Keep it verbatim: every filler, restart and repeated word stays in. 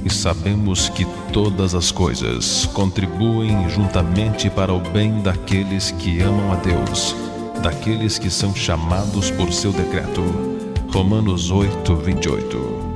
e sabemos que todas as coisas contribuem juntamente para o bem daqueles que amam a Deus, daqueles que são chamados por seu decreto. Romanos oito, vinte e oito.